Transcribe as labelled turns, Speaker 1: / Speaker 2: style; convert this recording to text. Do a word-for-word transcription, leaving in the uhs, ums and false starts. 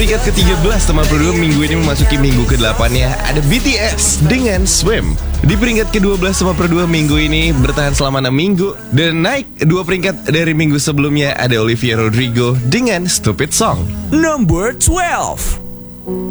Speaker 1: peringkat ke tiga belas teman Pro dua minggu ini memasuki minggu ke delapan ya. Ada B T S dengan Swim. Di peringkat ke dua belas teman Pro dua minggu ini bertahan selama enam minggu. Dan naik dua peringkat dari minggu sebelumnya ada Olivia Rodrigo dengan Stupid Song.
Speaker 2: Number twelve.